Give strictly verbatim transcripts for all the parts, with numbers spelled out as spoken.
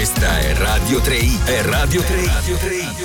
Questa è Radio tre i, è Radio tre i. Radio tre i.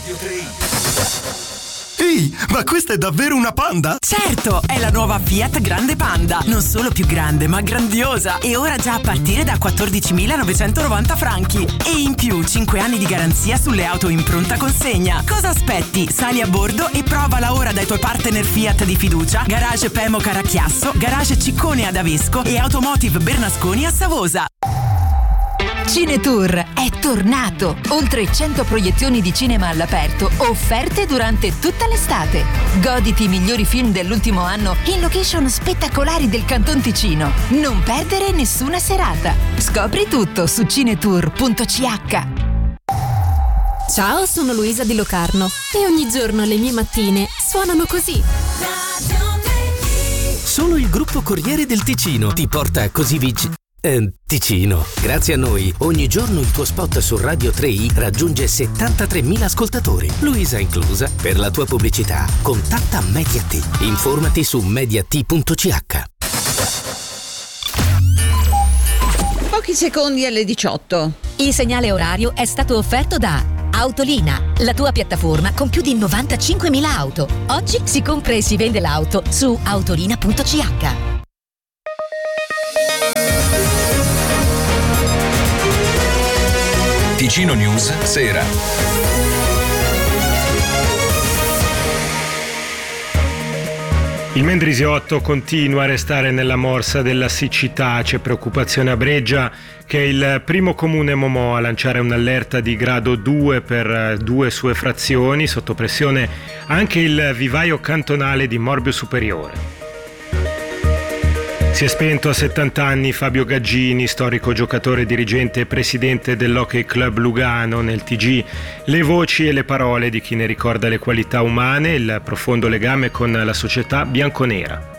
Ehi, ma questa è davvero una Panda? Certo, è la nuova Fiat Grande Panda. Non solo più grande, ma grandiosa. E ora già a partire da quattordicimilanovecentovananta franchi. E in più cinque anni di garanzia sulle auto in pronta consegna. Cosa aspetti? Sali a bordo e provala ora dai tuoi partner Fiat di fiducia, Garage Pemo Caracchiasso, Garage Ciccone ad Avesco e Automotive Bernasconi a Savosa. Cinetour è tornato! Oltre cento proiezioni di cinema all'aperto offerte durante tutta l'estate. Goditi i migliori film dell'ultimo anno in location spettacolari del Canton Ticino. Non perdere nessuna serata. Scopri tutto su cinetour punto c h. Ciao, sono Luisa di Locarno e ogni giorno le mie mattine suonano così. Solo il gruppo Corriere del Ticino ti porta così vicino. Eh, Ticino. Grazie a noi, ogni giorno il tuo spot su Radio tre i raggiunge settantatremila ascoltatori, Luisa inclusa. Per la tua pubblicità, contatta Mediat. Informati su mediat punto c h. Pochi secondi alle diciotto. Il segnale orario è stato offerto da Autolina, la tua piattaforma con più di novantacinquemila auto. Oggi si compra e si vende l'auto su autolina punto c h. Ticino News Sera. Il Mendrisiotto continua a restare nella morsa della siccità. C'è preoccupazione a Breggia, che è il primo comune Momò a lanciare un'allerta di grado due per due sue frazioni. Sotto pressione anche il vivaio cantonale di Morbio Superiore. Si è spento a settanta anni Fabio Gaggini, storico giocatore, dirigente e presidente dell'Hockey Club Lugano. Nel T G le voci e le parole di chi ne ricorda le qualità umane e il profondo legame con la società bianconera.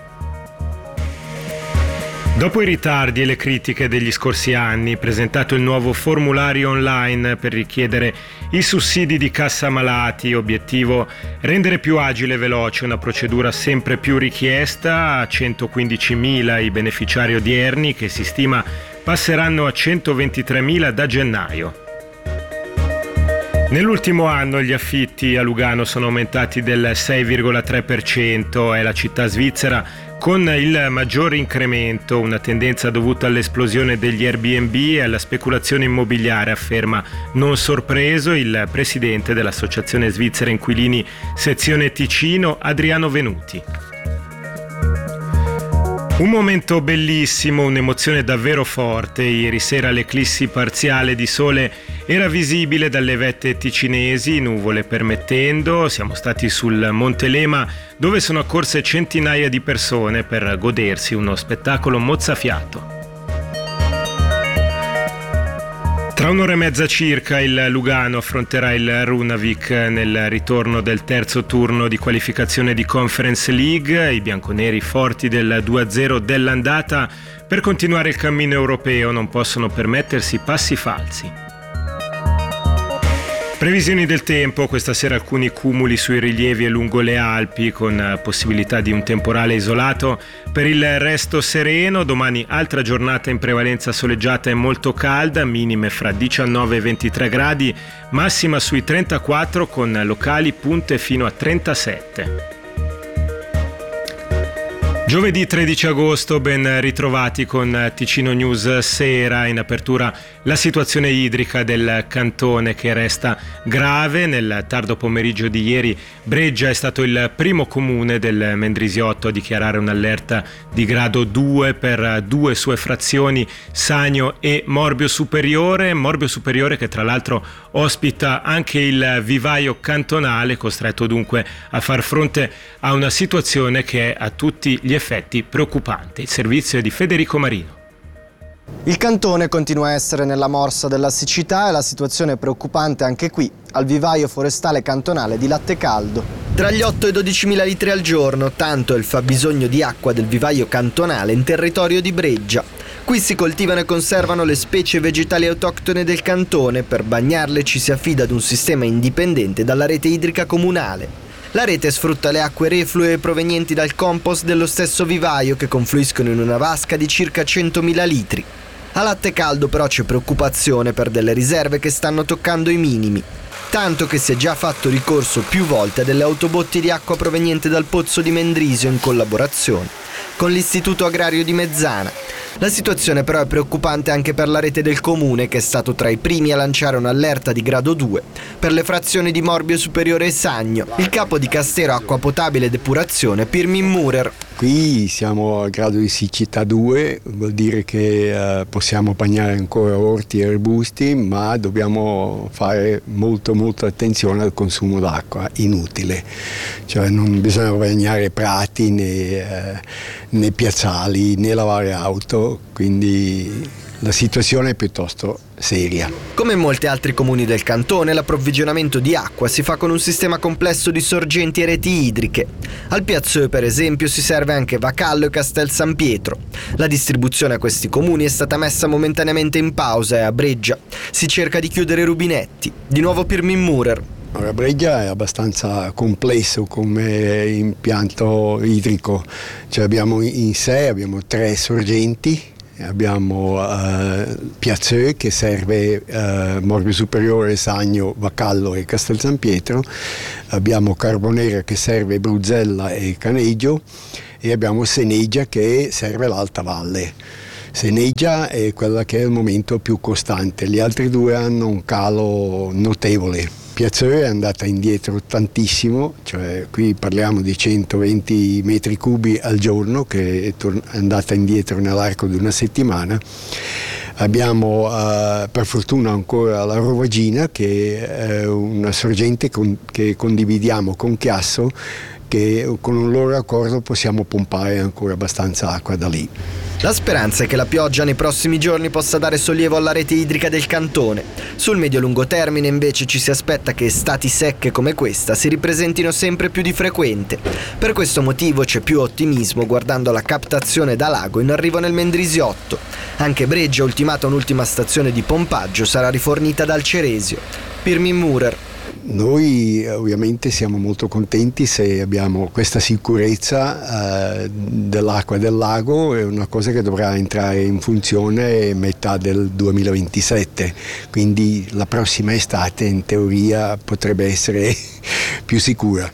Dopo i ritardi e le critiche degli scorsi anni, presentato il nuovo formulario online per richiedere i sussidi di cassa malati, obiettivo rendere più agile e veloce una procedura sempre più richiesta. A centoquindicimila i beneficiari odierni, che si stima passeranno a centoventitremila da gennaio. Nell'ultimo anno gli affitti a Lugano sono aumentati del sei virgola tre per cento, è la città svizzera con il maggior incremento, una tendenza dovuta all'esplosione degli Airbnb e alla speculazione immobiliare, afferma non sorpreso il presidente dell'Associazione Svizzera Inquilini Sezione Ticino, Adriano Venuti. Un momento bellissimo, un'emozione davvero forte. Ieri sera l'eclissi parziale di sole era visibile dalle vette ticinesi, nuvole permettendo. Siamo stati sul Monte Lema, dove sono accorse centinaia di persone per godersi uno spettacolo mozzafiato. Tra un'ora e mezza circa il Lugano affronterà il Runavik nel ritorno del terzo turno di qualificazione di Conference League. I bianconeri, forti del due a zero dell'andata, per continuare il cammino europeo non possono permettersi passi falsi. Previsioni del tempo: questa sera alcuni cumuli sui rilievi e lungo le Alpi, con possibilità di un temporale isolato. Per il resto sereno. Domani altra giornata in prevalenza soleggiata e molto calda, minime fra diciannove e ventitré gradi, massima sui trentaquattro con locali punte fino a trentasette. Giovedì tredici agosto, ben ritrovati con Ticino News Sera. In apertura la situazione idrica del cantone, che resta grave. Nel tardo pomeriggio di ieri Breggia è stato il primo comune del Mendrisiotto a dichiarare un'allerta di grado due per due sue frazioni, Sagno e Morbio Superiore. Morbio Superiore che tra l'altro ospita anche il vivaio cantonale, costretto dunque a far fronte a una situazione che è a tutti gli effetti preoccupante. Il servizio è di Federico Marino. Il cantone continua a essere nella morsa della siccità e la situazione è preoccupante anche qui, al vivaio forestale cantonale di Latte Caldo. Tra gli otto e i dodicimila litri al giorno, tanto è il fabbisogno di acqua del vivaio cantonale in territorio di Breggia. Qui si coltivano e conservano le specie vegetali autoctone del cantone. Per bagnarle ci si affida ad un sistema indipendente dalla rete idrica comunale. La rete sfrutta le acque reflue provenienti dal compost dello stesso vivaio, che confluiscono in una vasca di circa centomila litri. A Latte Caldo però c'è preoccupazione per delle riserve che stanno toccando i minimi, tanto che si è già fatto ricorso più volte a delle autobotti di acqua proveniente dal pozzo di Mendrisio in collaborazione con l'Istituto Agrario di Mezzana. La situazione però è preoccupante anche per la rete del comune, che è stato tra i primi a lanciare un'allerta di grado due per le frazioni di Morbio Superiore e Sagno. Il capo di Castero Acqua Potabile e Depurazione, Pirmin Murer. Qui siamo a grado di siccità due, vuol dire che eh, possiamo bagnare ancora orti e arbusti, ma dobbiamo fare molto molto attenzione al consumo d'acqua, inutile. Cioè non bisogna bagnare prati né, eh, né piazzali né lavare auto, quindi la situazione è piuttosto seria. Come in molti altri comuni del cantone, l'approvvigionamento di acqua si fa con un sistema complesso di sorgenti e reti idriche. Al Piazzeu, per esempio, si serve anche Vacallo e Castel San Pietro. La distribuzione a questi comuni è stata messa momentaneamente in pausa e a Breggia si cerca di chiudere i rubinetti. Di nuovo Pirmin Murer. Allora, Breggia è abbastanza complesso come impianto idrico, cioè abbiamo in sé abbiamo tre sorgenti. Abbiamo uh, Piazzeu che serve uh, Morbio Superiore, Sagno, Vacallo e Castel San Pietro, abbiamo Carbonera che serve Bruzzella e Caneggio e abbiamo Seneggia che serve l'Alta Valle. Seneggia è quella che è al momento più costante, gli altri due hanno un calo notevole. Piazzeu è andata indietro tantissimo, cioè qui parliamo di centoventi metri cubi al giorno, che è, tor- è andata indietro nell'arco di una settimana. Abbiamo uh, per fortuna ancora la Rovagina, che è una sorgente con- che condividiamo con Chiasso, che con un loro accordo possiamo pompare ancora abbastanza acqua da lì. La speranza è che la pioggia nei prossimi giorni possa dare sollievo alla rete idrica del cantone. Sul medio-lungo termine invece ci si aspetta che estati secche come questa si ripresentino sempre più di frequente. Per questo motivo c'è più ottimismo guardando alla captazione da lago in arrivo nel Mendrisiotto. Anche Breggia, ultimata un'ultima stazione di pompaggio, sarà rifornita dal Ceresio. Pirmin Murer. Noi ovviamente siamo molto contenti se abbiamo questa sicurezza eh, dell'acqua del lago, è una cosa che dovrà entrare in funzione a metà del duemilaventisette, quindi la prossima estate in teoria potrebbe essere più sicura.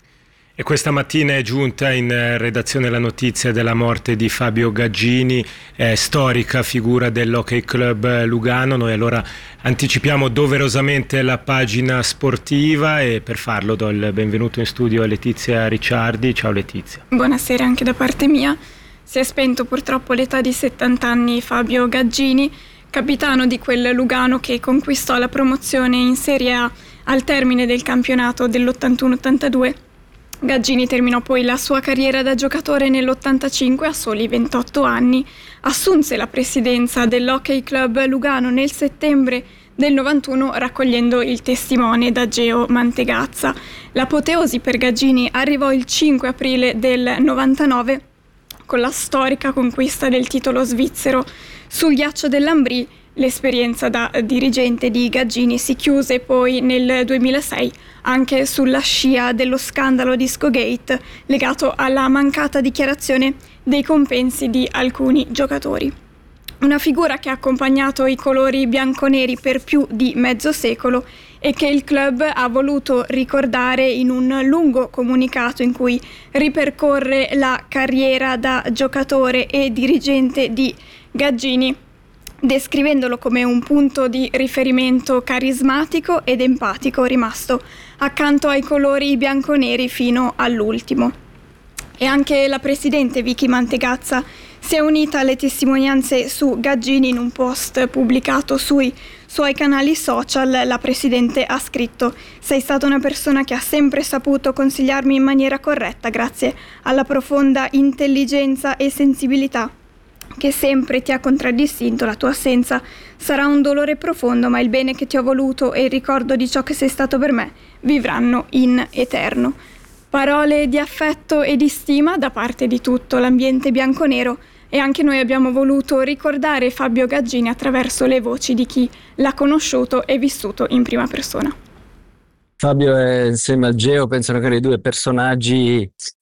E questa mattina è giunta in redazione la notizia della morte di Fabio Gaggini, eh, storica figura dell'Hockey Club Lugano. Noi allora anticipiamo doverosamente la pagina sportiva e per farlo do il benvenuto in studio a Letizia Ricciardi. Ciao Letizia. Buonasera anche da parte mia. Si è spento purtroppo all'età di settanta anni Fabio Gaggini, capitano di quel Lugano che conquistò la promozione in Serie A al termine del campionato dell'ottantuno ottantadue. Gaggini terminò poi la sua carriera da giocatore nell'ottantacinque a soli ventotto anni, assunse la presidenza dell'Hockey Club Lugano nel settembre del novantuno raccogliendo il testimone da Geo Mantegazza. L'apoteosi per Gaggini arrivò il cinque aprile del novantanove con la storica conquista del titolo svizzero sul ghiaccio dell'Ambrì. L'esperienza da dirigente di Gaggini si chiuse poi nel duemilasei anche sulla scia dello scandalo Discogate legato alla mancata dichiarazione dei compensi di alcuni giocatori. Una figura che ha accompagnato i colori bianconeri per più di mezzo secolo e che il club ha voluto ricordare in un lungo comunicato in cui ripercorre la carriera da giocatore e dirigente di Gaggini, descrivendolo come un punto di riferimento carismatico ed empatico rimasto accanto ai colori bianconeri fino all'ultimo. E anche la presidente Vicky Mantegazza si è unita alle testimonianze su Gaggini in un post pubblicato sui suoi canali social. La presidente ha scritto: «Sei stata una persona che ha sempre saputo consigliarmi in maniera corretta grazie alla profonda intelligenza e sensibilità che sempre ti ha contraddistinto. La tua assenza sarà un dolore profondo, ma il bene che ti ho voluto e il ricordo di ciò che sei stato per me vivranno in eterno». Parole di affetto e di stima da parte di tutto l'ambiente bianconero, e anche noi abbiamo voluto ricordare Fabio Gaggini attraverso le voci di chi l'ha conosciuto e vissuto in prima persona. Fabio è, insieme al Geo, penso che i due personaggi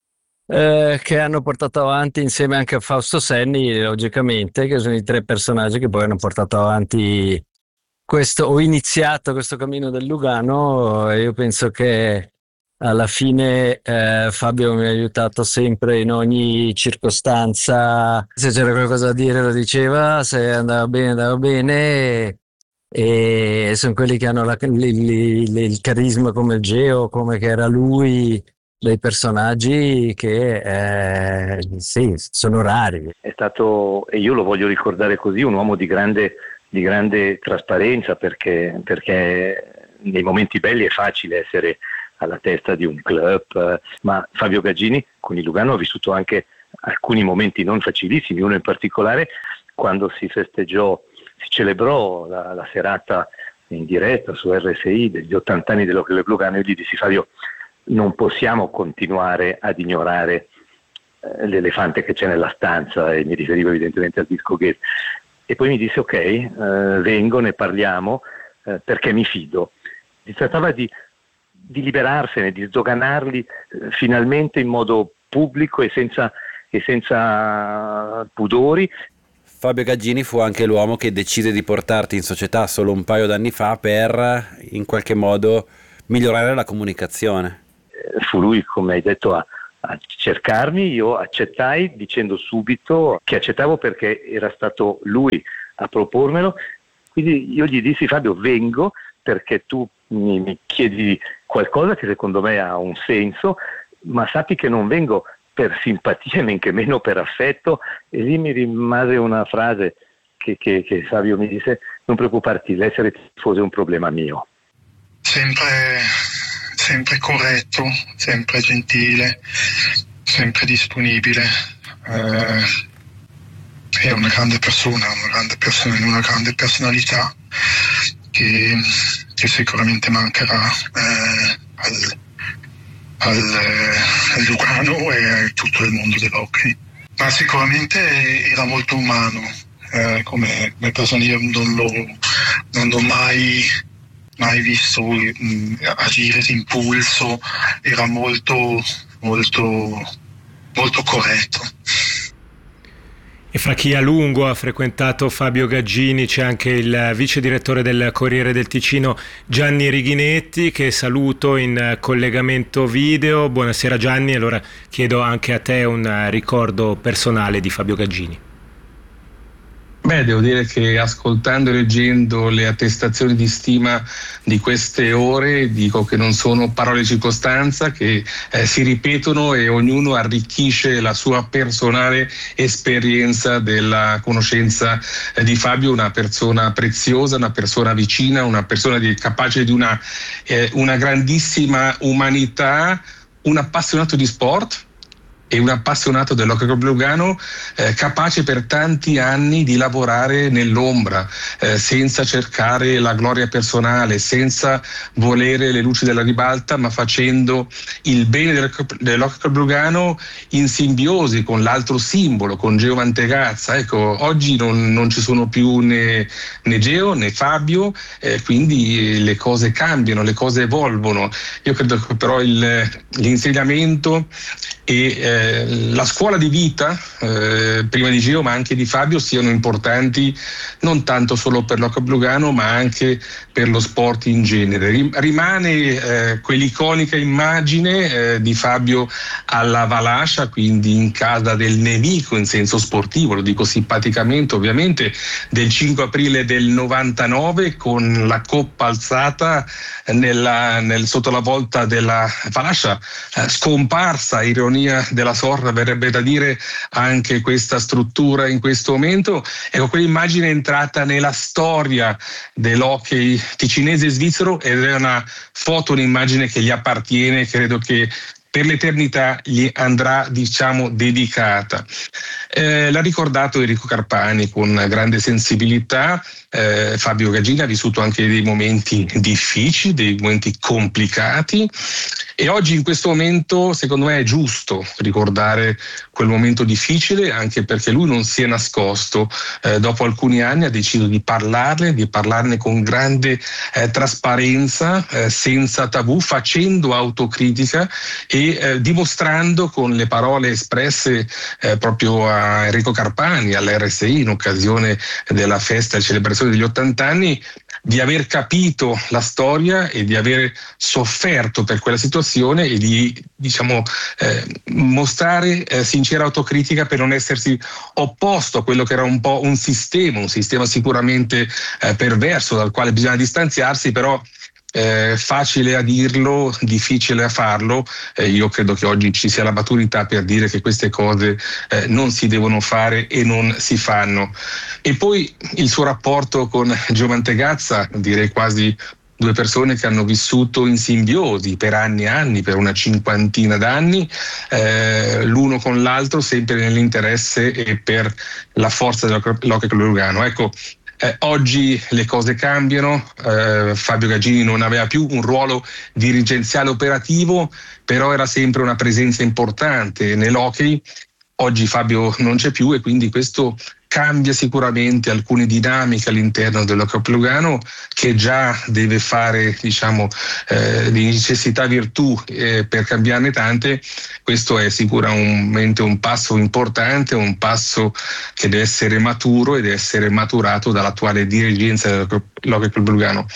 eh, che hanno portato avanti insieme anche a Fausto Senni, logicamente, che sono i tre personaggi che poi hanno portato avanti questo, o iniziato questo cammino del Lugano. Io penso che alla fine eh, Fabio mi ha aiutato sempre in ogni circostanza, se c'era qualcosa da dire lo diceva, se andava bene andava bene, e, e sono quelli che hanno la, li, li, li, il carisma come il Geo, come che era lui, dei personaggi che eh, sì, sono rari. È stato, e io lo voglio ricordare così, un uomo di grande, di grande trasparenza, perché, perché nei momenti belli è facile essere alla testa di un club, ma Fabio Gaggini con il Lugano ha vissuto anche alcuni momenti non facilissimi, uno in particolare quando si festeggiò, si celebrò la, la serata in diretta su R S I degli ottanta anni dello Club Lugano. Io gli dissi: Fabio, non possiamo continuare ad ignorare eh, l'elefante che c'è nella stanza, e mi riferivo evidentemente al disco Gate. E poi mi disse: ok, eh, vengo, ne parliamo, eh, perché mi fido. Si trattava di, di liberarsene, di sdoganarli eh, finalmente in modo pubblico e senza, e senza pudori. Fabio Gaggini fu anche l'uomo che decise di portarti in società solo un paio d'anni fa per in qualche modo migliorare la comunicazione. Fu lui, come hai detto, a, a cercarmi, io accettai dicendo subito che accettavo perché era stato lui a propormelo. Quindi io gli dissi: Fabio, vengo perché tu mi, mi chiedi qualcosa che secondo me ha un senso, ma sappi che non vengo per simpatia, men che meno per affetto. E lì mi rimase una frase che, che, che Fabio mi disse: non preoccuparti, l'essere tifoso è un problema mio. Sempre, sempre corretto, sempre gentile, sempre disponibile. Eh, è una grande persona, una grande persona, una grande personalità che, che sicuramente mancherà eh, al, al, al Lugano e a tutto il mondo dell'hockey. Ma sicuramente era molto umano, eh, come, come persona. Io non l'ho, non l'ho mai... mai visto mh, agire d'impulso, era molto molto molto corretto. E fra chi a lungo ha frequentato Fabio Gaggini c'è anche il vice direttore del Corriere del Ticino Gianni Righinetti, che saluto in collegamento video. Buonasera Gianni, allora chiedo anche a te un ricordo personale di Fabio Gaggini. Beh, devo dire che ascoltando e leggendo le attestazioni di stima di queste ore, dico che non sono parole di circostanza, che eh, si ripetono e ognuno arricchisce la sua personale esperienza della conoscenza eh, di Fabio, una persona preziosa, una persona vicina, una persona di, capace di una, eh, una grandissima umanità, un appassionato di sport e un appassionato dell'Hockey Club Lugano, eh, capace per tanti anni di lavorare nell'ombra, eh, senza cercare la gloria personale, senza volere le luci della ribalta, ma facendo il bene dell'Hockey Club Lugano in simbiosi con l'altro simbolo, con Geo Mantegazza. Ecco, oggi non, non ci sono più né, né Geo né Fabio, eh, quindi le cose cambiano, le cose evolvono. Io credo che però il, l'insegnamento e eh, la scuola di vita, eh, prima di Gio ma anche di Fabio, siano importanti non tanto solo per l'Hockey Club Lugano ma anche per lo sport in genere. Rimane eh, quell'iconica immagine eh, di Fabio alla Valascia, quindi in casa del nemico in senso sportivo, lo dico simpaticamente ovviamente, del cinque aprile del novantanove, con la coppa alzata nella, nel, sotto la volta della Valascia, eh, scomparsa, ironia della sorta verrebbe da dire, anche questa struttura in questo momento. Ecco, quell'immagine è entrata nella storia dell'hockey ticinese e svizzero ed è una foto, un'immagine che gli appartiene, credo che per l'eternità gli andrà, diciamo, dedicata. Eh, l'ha ricordato Enrico Carpani con grande sensibilità. Eh, Fabio Gagini ha vissuto anche dei momenti difficili, dei momenti complicati, e oggi in questo momento secondo me è giusto ricordare quel momento difficile, anche perché lui non si è nascosto. Eh, dopo alcuni anni ha deciso di parlarne, di parlarne con grande eh, trasparenza, eh, senza tabù, facendo autocritica e eh, dimostrando con le parole espresse eh, proprio a Enrico Carpani all'R S I in occasione della festa e celebrazione degli ottanta anni di aver capito la storia e di aver sofferto per quella situazione e di, diciamo, eh, mostrare eh, sincera autocritica per non essersi opposto a quello che era un po' un sistema, un sistema sicuramente eh, perverso dal quale bisogna distanziarsi, però Eh, facile a dirlo, difficile a farlo. Eh, io credo che oggi ci sia la maturità per dire che queste cose eh, non si devono fare e non si fanno. E poi il suo rapporto con Gio Mantegazza, direi quasi due persone che hanno vissuto in simbiosi per anni e anni, per una cinquantina d'anni, eh, l'uno con l'altro, sempre nell'interesse e per la forza dell'Hockey Club Lugano. Ecco, Eh, oggi le cose cambiano. eh, Fabio Gagini non aveva più un ruolo dirigenziale operativo, però era sempre una presenza importante nell'hockey. Oggi Fabio non c'è più e quindi questo cambia sicuramente alcune dinamiche all'interno dell'Hockey Club Lugano, che già deve fare, diciamo, eh, di necessità virtù eh, per cambiarne tante. Questo è sicuramente un passo importante, un passo che deve essere maturo e deve essere maturato dall'attuale dirigenza dell'Hockey Club Lugano.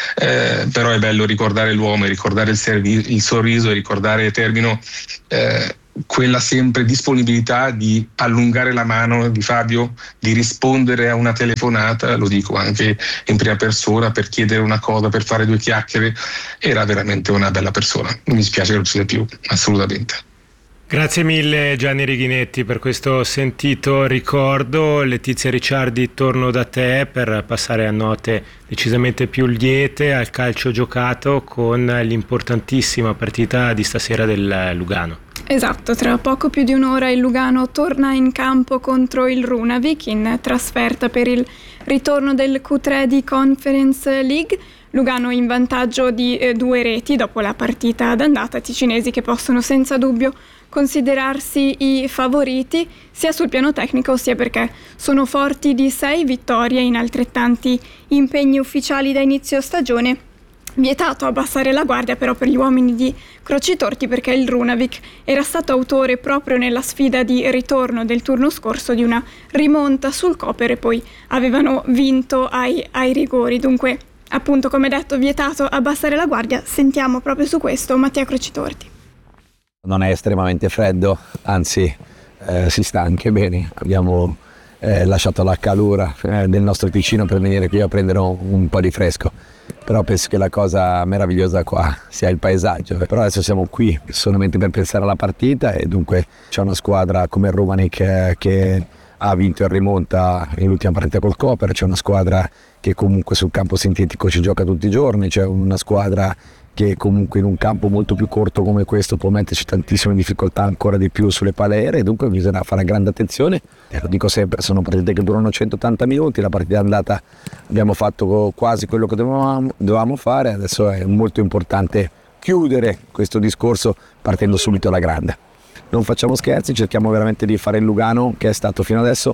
Eh, però è bello ricordare l'uomo, ricordare il, servi- il sorriso e ricordare, termino, eh, quella sempre disponibilità di allungare la mano di Fabio, di rispondere a una telefonata, lo dico anche in prima persona, per chiedere una cosa, per fare due chiacchiere. Era veramente una bella persona. Mi spiace che non ci sia più, assolutamente. Grazie mille Gianni Righinetti per questo sentito ricordo. Letizia Ricciardi, torno da te per passare a note decisamente più liete, al calcio giocato, con l'importantissima partita di stasera del Lugano. Esatto, tra poco più di un'ora il Lugano torna in campo contro il Runavik in trasferta per il ritorno del Q tre di Conference League. Lugano in vantaggio di eh, due reti dopo la partita d'andata, ticinesi che possono senza dubbio considerarsi i favoriti sia sul piano tecnico sia perché sono forti di sei vittorie in altrettanti impegni ufficiali da inizio stagione. Vietato abbassare la guardia però per gli uomini di Crocitorti, perché il Runavik era stato autore proprio nella sfida di ritorno del turno scorso di una rimonta sul Koper e poi avevano vinto ai, ai rigori. Dunque, appunto, come detto, vietato abbassare la guardia. Sentiamo proprio su questo Mattia Crocitorti. Non è estremamente freddo, anzi eh, si sta anche bene. Abbiamo eh, lasciato la calura eh, del nostro Ticino per venire qui a prendere un, un po' di fresco. Però penso che la cosa meravigliosa qua sia il paesaggio. Però adesso siamo qui solamente per pensare alla partita e dunque c'è una squadra come il Runavik eh, che ha vinto in rimonta nell'ultima partita col Koper, c'è una squadra che comunque sul campo sintetico ci gioca tutti i giorni, c'è una squadra che comunque in un campo molto più corto come questo può metterci tantissime difficoltà ancora di più sulle palle aeree, dunque bisogna fare grande attenzione. E lo dico sempre, sono partite che durano centottanta minuti, la partita andata abbiamo fatto quasi quello che dovevamo, dovevamo fare, adesso è molto importante chiudere questo discorso partendo subito alla grande. Non facciamo scherzi, cerchiamo veramente di fare il Lugano che è stato fino adesso.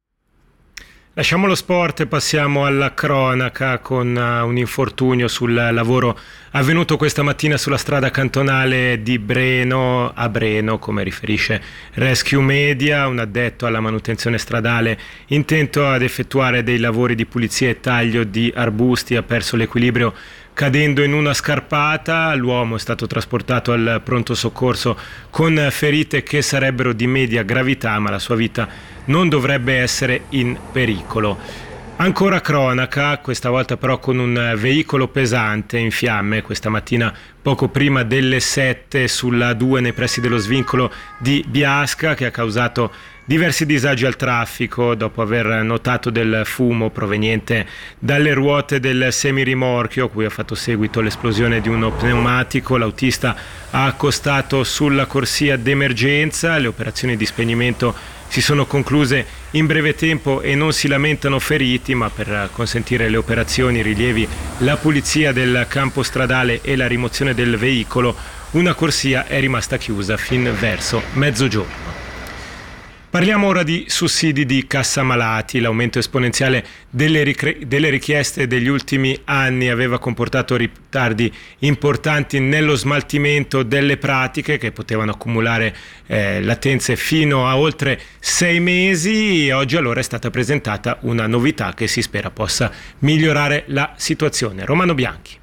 Lasciamo lo sport e passiamo alla cronaca con uh, un infortunio sul lavoro avvenuto questa mattina sulla strada cantonale di Breno a Breno, come riferisce Rescue Media. Un addetto alla manutenzione stradale intento ad effettuare dei lavori di pulizia e taglio di arbusti ha perso l'equilibrio cadendo in una scarpata. L'uomo è stato trasportato al pronto soccorso con ferite che sarebbero di media gravità, ma la sua vita non dovrebbe essere in pericolo. Ancora cronaca, questa volta però con un veicolo pesante in fiamme questa mattina poco prima delle sette sulla A due nei pressi dello svincolo di Biasca, che ha causato diversi disagi al traffico dopo aver notato del fumo proveniente dalle ruote del semirimorchio a cui ha fatto seguito l'esplosione di uno pneumatico. L'autista ha accostato sulla corsia d'emergenza, le operazioni di spegnimento si sono concluse in breve tempo e non si lamentano feriti, ma per consentire le operazioni, i rilievi, la pulizia del campo stradale e la rimozione del veicolo, una corsia è rimasta chiusa fin verso mezzogiorno. Parliamo ora di sussidi di cassamalati. L'aumento esponenziale delle, ricre- delle richieste degli ultimi anni aveva comportato ritardi importanti nello smaltimento delle pratiche che potevano accumulare eh, latenze fino a oltre sei mesi. Oggi allora è stata presentata una novità che si spera possa migliorare la situazione. Romano Bianchi.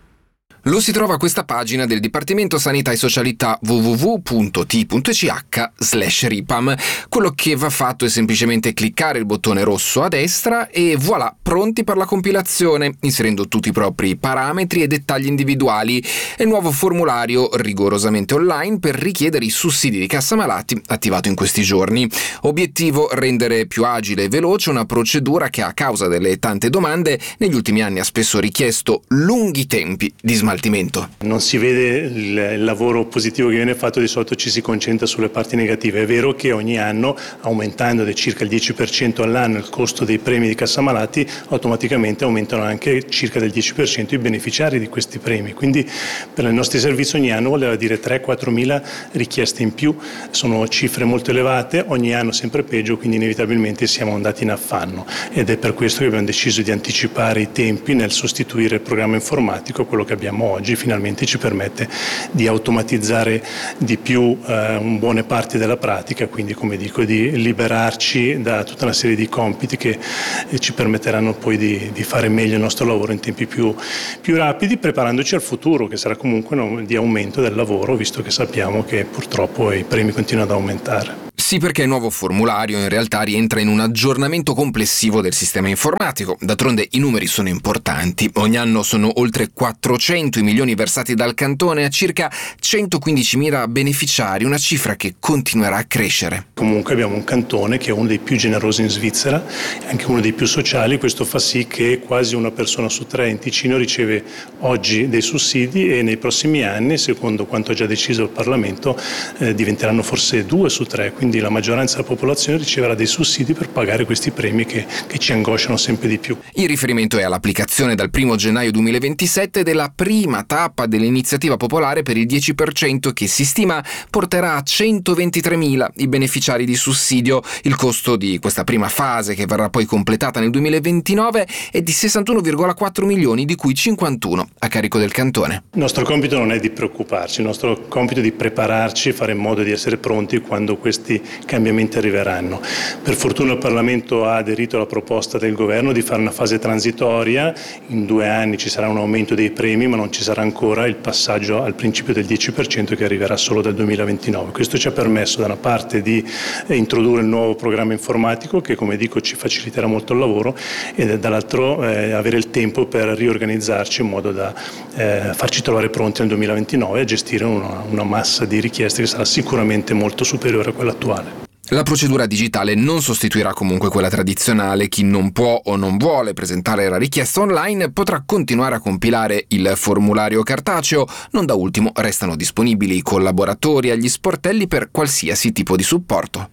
Lo si trova a questa pagina del Dipartimento Sanità e Socialità w w w punto t punto c h slash ripam. Quello che va fatto è semplicemente cliccare il bottone rosso a destra e voilà, pronti per la compilazione, inserendo tutti i propri parametri e dettagli individuali. È il nuovo formulario rigorosamente online per richiedere i sussidi di cassamalati attivato in questi giorni. Obiettivo: rendere più agile e veloce una procedura che a causa delle tante domande negli ultimi anni ha spesso richiesto lunghi tempi di smaltimento. Non si vede il lavoro positivo che viene fatto, di solito ci si concentra sulle parti negative. È vero che ogni anno, aumentando di circa il dieci per cento all'anno il costo dei premi di cassamalati, automaticamente aumentano anche circa del dieci per cento i beneficiari di questi premi. Quindi per i nostri servizi ogni anno voleva dire tre quattro mila richieste in più. Sono cifre molto elevate, ogni anno sempre peggio, quindi inevitabilmente siamo andati in affanno. Ed è per questo che abbiamo deciso di anticipare i tempi nel sostituire il programma informatico, quello che abbiamo oggi finalmente ci permette di automatizzare di più eh, buone parti della pratica, quindi come dico di liberarci da tutta una serie di compiti che eh, ci permetteranno poi di, di fare meglio il nostro lavoro in tempi più, più rapidi, preparandoci al futuro che sarà comunque no, di aumento del lavoro, visto che sappiamo che purtroppo i premi continuano ad aumentare. Sì, perché il nuovo formulario in realtà rientra in un aggiornamento complessivo del sistema informatico. D'altronde i numeri sono importanti. Ogni anno sono oltre quattrocento i milioni versati dal cantone a circa centoquindicimila beneficiari, una cifra che continuerà a crescere. Comunque abbiamo un cantone che è uno dei più generosi in Svizzera, anche uno dei più sociali. Questo fa sì che quasi una persona su tre in Ticino riceve oggi dei sussidi e nei prossimi anni, secondo quanto ha già deciso il Parlamento, eh, diventeranno forse due su tre. Quindi la maggioranza della popolazione riceverà dei sussidi per pagare questi premi che, che ci angosciano sempre di più. Il riferimento è all'applicazione dal primo gennaio duemilaventisette della prima tappa dell'iniziativa popolare per il dieci per cento che si stima porterà a centoventitremila i beneficiari di sussidio. Il costo di questa prima fase, che verrà poi completata nel duemilaventinove, è di sessantuno virgola quattro milioni, di cui cinquantuno a carico del cantone. Il nostro compito non è di preoccuparci, il nostro compito è di prepararci, fare in modo di essere pronti quando questi cambiamenti arriveranno. Per fortuna il Parlamento ha aderito alla proposta del governo di fare una fase transitoria. In due anni ci sarà un aumento dei premi, ma non ci sarà ancora il passaggio al principio del dieci per cento che arriverà solo dal duemilaventinove. Questo ci ha permesso da una parte di eh, introdurre il nuovo programma informatico che, come dico, ci faciliterà molto il lavoro, e dall'altro eh, avere il tempo per riorganizzarci in modo da eh, farci trovare pronti nel duemilaventinove a gestire una, una massa di richieste che sarà sicuramente molto superiore a quella attuale. La procedura digitale non sostituirà comunque quella tradizionale. Chi non può o non vuole presentare la richiesta online potrà continuare a compilare il formulario cartaceo. Non da ultimo restano disponibili i collaboratori agli sportelli per qualsiasi tipo di supporto.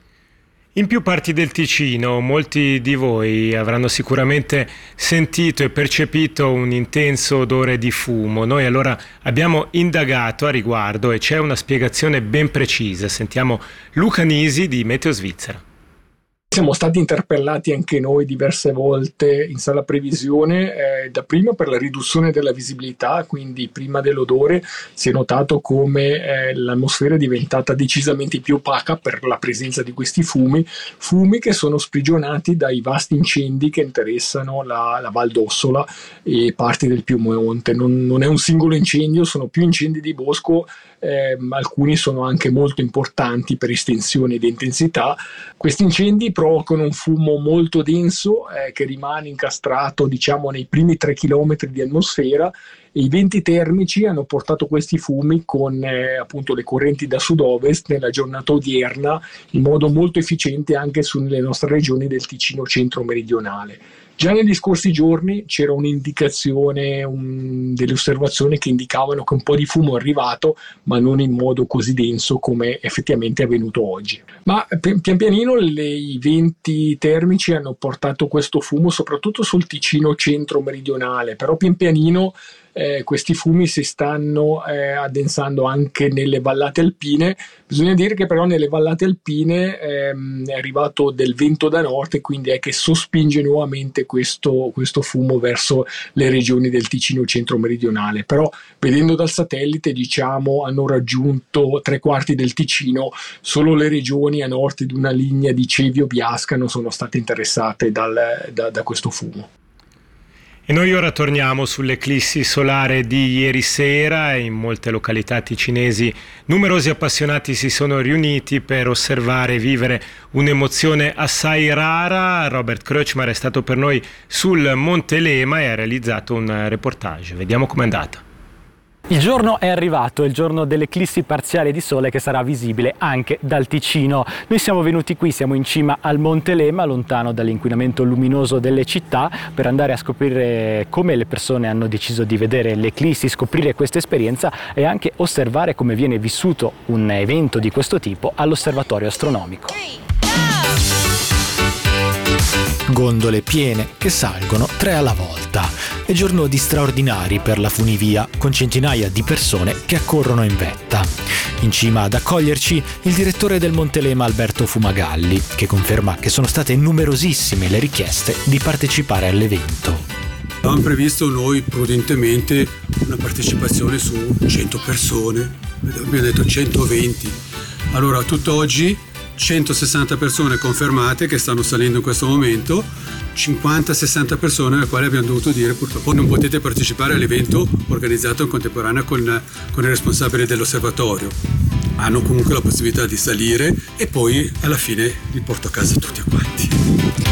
In più parti del Ticino molti di voi avranno sicuramente sentito e percepito un intenso odore di fumo. Noi allora abbiamo indagato a riguardo e c'è una spiegazione ben precisa. Sentiamo Luca Nisi di Meteo Svizzera. Siamo stati interpellati anche noi diverse volte in sala previsione, eh, dapprima per la riduzione della visibilità, quindi prima dell'odore si è notato come eh, l'atmosfera è diventata decisamente più opaca per la presenza di questi fumi, fumi che sono sprigionati dai vasti incendi che interessano la, la Val d'Ossola e parti del Piemonte. Non, non è un singolo incendio, sono più incendi di bosco. Eh, alcuni sono anche molto importanti per estensione ed intensità. Questi incendi provocano un fumo molto denso eh, che rimane incastrato diciamo nei primi tre chilometri di atmosfera, e i venti termici hanno portato questi fumi con eh, appunto le correnti da sud-ovest nella giornata odierna in modo molto efficiente anche sulle nostre regioni del Ticino centro-meridionale. Già negli scorsi giorni c'era un'indicazione, un, delle osservazioni che indicavano che un po' di fumo è arrivato, ma non in modo così denso come effettivamente è avvenuto oggi. Ma pian pianino le, i venti termici hanno portato questo fumo soprattutto sul Ticino centro-meridionale, però pian pianino Eh, questi fumi si stanno eh, addensando anche nelle vallate alpine. Bisogna dire che però nelle vallate alpine ehm, è arrivato del vento da nord e quindi è che sospinge nuovamente questo, questo fumo verso le regioni del Ticino centro-meridionale. Però vedendo dal satellite, diciamo, hanno raggiunto tre quarti del Ticino, solo le regioni a nord di una linea di Cevio-Biascano sono state interessate dal, da, da questo fumo. E noi ora torniamo sull'eclissi solare di ieri sera. In molte località ticinesi numerosi appassionati si sono riuniti per osservare e vivere un'emozione assai rara. Robert Kreutzmann è stato per noi sul Monte Lema e ha realizzato un reportage. Vediamo com'è andata. Il giorno è arrivato, è il giorno dell'eclissi parziale di sole che sarà visibile anche dal Ticino. Noi siamo venuti qui, siamo in cima al Monte Lema, lontano dall'inquinamento luminoso delle città, per andare a scoprire come le persone hanno deciso di vedere l'eclissi, scoprire questa esperienza e anche osservare come viene vissuto un evento di questo tipo all'osservatorio astronomico. Gondole piene che salgono tre alla volta. È giorno di straordinari per la funivia, con centinaia di persone che accorrono in vetta. In cima ad accoglierci il direttore del Monte Lema Alberto Fumagalli, che conferma che sono state numerosissime le richieste di partecipare all'evento. Abbiamo previsto noi prudentemente una partecipazione su cento persone, abbiamo detto centoventi. Allora, tutt'oggi centosessanta persone confermate che stanno salendo in questo momento, cinquanta sessanta persone alle quali abbiamo dovuto dire purtroppo non potete partecipare all'evento organizzato in contemporanea con, con i responsabili dell'osservatorio. Hanno comunque la possibilità di salire e poi alla fine li porto a casa tutti quanti.